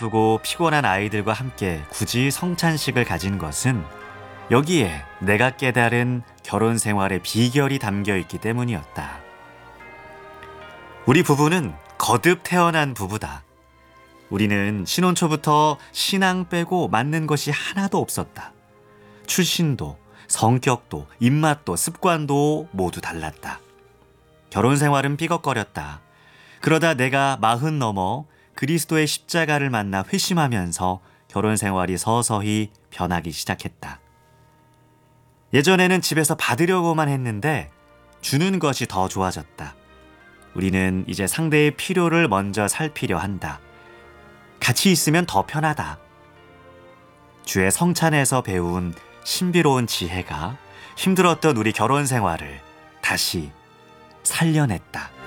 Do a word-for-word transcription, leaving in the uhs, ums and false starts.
바쁘고 피곤한 아이들과 함께 굳이 성찬식을 가진 것은 여기에 내가 깨달은 결혼 생활의 비결이 담겨 있기 때문이었다. 우리 부부는 거듭 태어난 부부다. 우리는 신혼 초부터 신앙 빼고 맞는 것이 하나도 없었다. 출신도, 성격도, 입맛도, 습관도 모두 달랐다. 결혼 생활은 삐걱거렸다. 그러다 내가 마흔 넘어 그리스도의 십자가를 만나 회심하면서 결혼 생활이 서서히 변하기 시작했다. 예전에는 집에서 받으려고만 했는데 주는 것이 더 좋아졌다. 우리는 이제 상대의 필요를 먼저 살피려 한다. 같이 있으면 더 편하다. 주의 성찬에서 배운 신비로운 지혜가 힘들었던 우리 결혼 생활을 다시 살려냈다.